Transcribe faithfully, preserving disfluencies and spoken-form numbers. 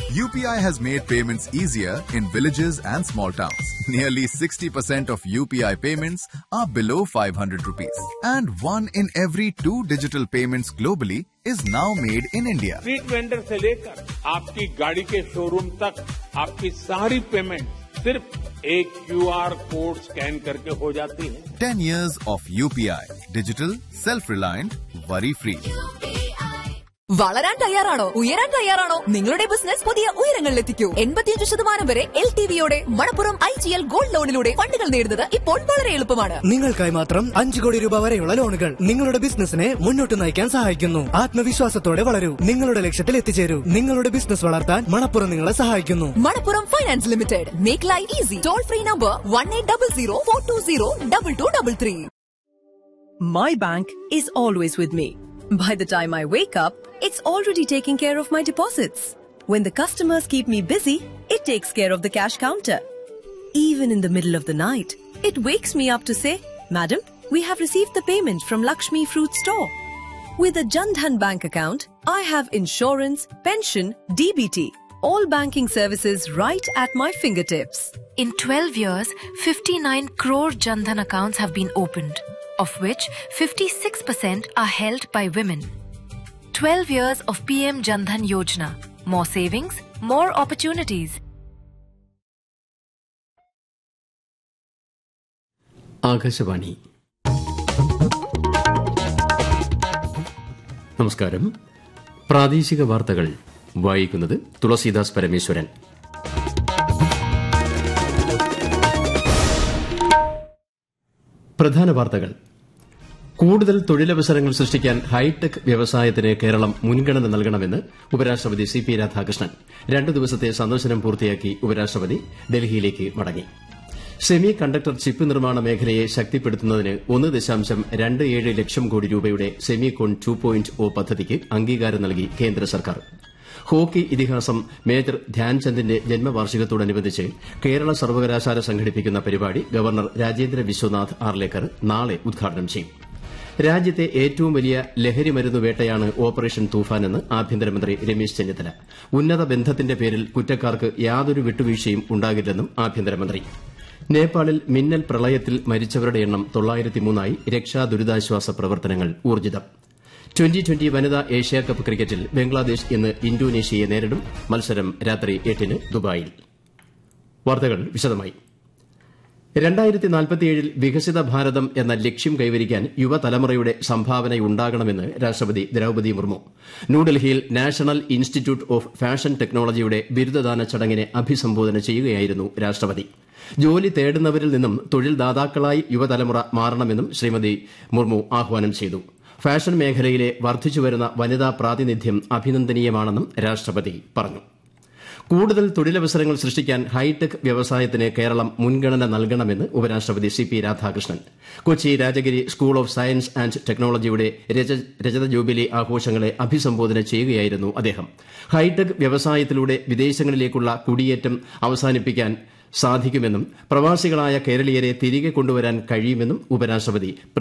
U P I has made payments easier in villages and small towns. Nearly sixty percent of U P I payments are below five hundred rupees. And one in every two digital payments globally is now made in India. Street vendor से लेकर आपकी गाड़ी के showroom तक आपकी सारी payment सिर्फ एक क्यूआर कोड स्कैन करके हो जाती है. ten years of U P I. Digital, self-reliant, worry-free. വളരാൻ തയ്യാറാണോ? ഉയരാൻ തയ്യാറാണോ? നിങ്ങളുടെ ബിസിനസ് പുതിയ ഉയരങ്ങളിലെത്തിക്കൂ. എൺപത്തിയഞ്ച് ശതമാനം വരെ L T വിയോടെ Manappuram I G L gold ലോണിലൂടെ ഫണ്ടുകൾ നേടുന്നത് ഇപ്പോൾ വളരെ എളുപ്പമാണ്. നിങ്ങൾക്കായി മാത്രം അഞ്ച് കോടി രൂപ വരെയുള്ള ലോണുകൾ നിങ്ങളുടെ ബിസിനസിനെ മുന്നോട്ട് നയിക്കാൻ സഹായിക്കുന്നു. ആത്മവിശ്വാസത്തോടെ വളരൂ, നിങ്ങളുടെ ലക്ഷ്യത്തിൽ എത്തിച്ചേരൂ. നിങ്ങളുടെ ബിസിനസ് വളർത്താൻ മണപ്പുറം നിങ്ങളെ സഹായിക്കുന്നു. Manappuram finance limited. Make life easy. Toll free number one eight double zero four to zero double two double three. My bank is always with me. By the time I wake up, it's already taking care of my deposits. When the customers keep me busy, it takes care of the cash counter. Even in the middle of the night, it wakes me up to say, "Madam, we have received the payment from Lakshmi Fruit Store." With a Jan Dhan bank account, I have insurance, pension, D B T, all banking services right at my fingertips. In twelve years, fifty-nine crore Jan Dhan accounts have been opened, of which fifty-six percent are held by women. twelve years of P M Jan Dhan Yojana. More savings, more opportunities. Akashvani. നമസ്കാരം. പ്രാദേശിക വാർത്തകൾ വായിക്കുന്നത് തുളസീദാസ് പരമേശ്വരൻ. പ്രധാന വാർത്തകൾ. കൂടുതൽ തൊഴിലവസരങ്ങൾ സൃഷ്ടിക്കാൻ hi tech വ്യവസായത്തിന് കേരളം മുൻഗണന നൽകണമെന്ന് ഉപരാഷ്ട്രപതി സി പി രാധാകൃഷ്ണൻ. രണ്ടു ദിവസത്തെ സന്ദർശനം പൂർത്തിയാക്കി ഉപരാഷ്ട്രപതി ഡൽഹിയിലേക്ക് മടങ്ങി. സെമി കണ്ടക്ടർ ചിപ്പ് നിർമ്മാണ മേഖലയെ ശക്തിപ്പെടുത്തുന്നതിന് ഒന്ന് ദശാംശം രണ്ട് ഏഴ് ലക്ഷം കോടി രൂപയുടെ സെമികോൺ ടു പോയിന്റ് ഒ പദ്ധതിക്ക് അംഗീകാരം നൽകി കേന്ദ്ര സർക്കാർ. ഹോക്കി ഇതിഹാസം മേജർ ധ്യാൻചന്ദിന്റെ ജന്മവാർഷികത്തോടനുബന്ധിച്ച് കേരള സർവകലാശാല സംഘടിപ്പിക്കുന്ന പരിപാടി ഗവർണർ രാജേന്ദ്ര വിശ്വനാഥ് ആർലേക്കർ നാളെ ഉദ്ഘാടനം ചെയ്യും. രാജ്യത്തെ ഏറ്റവും വലിയ ലഹരി മരുന്ന് വേട്ടയാണ് ഓപ്പറേഷൻ തൂഫാനെന്ന് ആഭ്യന്തരമന്ത്രി രമേശ് ചെന്നിത്തല. ഉന്നത ബന്ധത്തിന്റെ പേരിൽ കുറ്റക്കാർക്ക് യാതൊരു വിട്ടുവീഴ്ചയും ഉണ്ടാകില്ലെന്നും ആഭ്യന്തരമന്ത്രി. നേപ്പാളിൽ മിന്നൽ പ്രളയത്തിൽ മരിച്ചവരുടെ എണ്ണം തൊള്ളായിരത്തിമൂന്നായി. രക്ഷാ ദുരിതാശ്വാസ പ്രവർത്തനങ്ങൾ ഊർജ്ജിതം. ട്വന്റി ട്വന്റി വനിതാ ഏഷ്യാകപ്പ് ക്രിക്കറ്റിൽ ബംഗ്ലാദേശ് ഇന്ന് ഇന്തോനേഷ്യയെ നേരിടും. മത്സരം രാത്രി എട്ടിന് ദുബായിൽ. വാർത്തകൾ വിശദമായി. രണ്ടായിരത്തി നാൽപ്പത്തിയേഴിൽ വികസിത ഭാരതം എന്ന ലക്ഷ്യം കൈവരിക്കാൻ യുവതലമുറയുടെ സംഭാവനയുണ്ടാകണമെന്ന് രാഷ്ട്രപതി ദ്രൌപദി മുർമു. ന്യൂഡൽഹിയിൽ നാഷണൽ ഇൻസ്റ്റിറ്റ്യൂട്ട് ഓഫ് ഫാഷൻ ടെക്നോളജിയുടെ ബിരുദദാന ചടങ്ങിനെ അഭിസംബോധന ചെയ്യുകയായിരുന്നു രാഷ്ട്രപതി. ജോലി തേടുന്നവരിൽ നിന്നും തൊഴിൽ ദാതാക്കളായി യുവതലമുറ മാറണമെന്നും ശ്രീമതി മുർമു ആഹ്വാനം ചെയ്തു. ഫാഷൻ മേഖലയിലെ വർദ്ധിച്ചുവരുന്ന വനിതാ പ്രാതിനിധ്യം അഭിനന്ദനീയമാണെന്നും രാഷ്ട്രപതി പറഞ്ഞു. കൂടുതൽ തൊഴിലവസരങ്ങൾ സൃഷ്ടിക്കാൻ ഹൈടെക് വ്യവസായത്തിന് കേരളം മുൻഗണന നൽകണമെന്ന് ഉപരാഷ്ട്രപതി C P Radhakrishnan. Kochi Rajagiri school of science and ടെക്നോളജിയുടെ രജത ജൂബിലി ആഘോഷങ്ങളെ അഭിസംബോധന ചെയ്യുകയായിരുന്നു അദ്ദേഹം. ഹൈടെക് വ്യവസായത്തിലൂടെ വിദേശങ്ങളിലേക്കുള്ള കുടിയേറ്റം അവസാനിപ്പിക്കാൻ സാധിക്കുമെന്നും പ്രവാസികളായ കേരളീയരെ തിരികെ കൊണ്ടുവരാൻ കഴിയുമെന്നും ഉപരാഷ്ട്രപതി